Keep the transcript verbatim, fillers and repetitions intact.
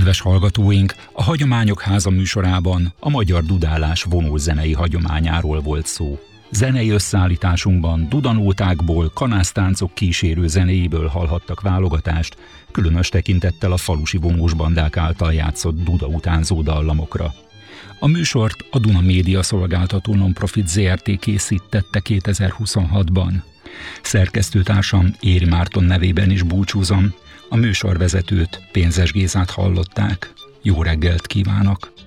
Kedves hallgatóink, a Hagyományok Háza műsorában a magyar dudálás vonózenei hagyományáról volt szó. Zenei összeállításunkban dudanótákból, kanásztáncok kísérő zenéiből hallhattak válogatást, különös tekintettel a falusi vonós bandák által játszott duda utánzó dallamokra. A műsort a Duna Média Szolgáltató Nonprofit zé er té készítette kétezer-huszonhatban. Szerkesztőtársam Éri Márton nevében is búcsúzom, a műsorvezetőt, Pénzes Gézát hallották. Jó reggelt kívánok!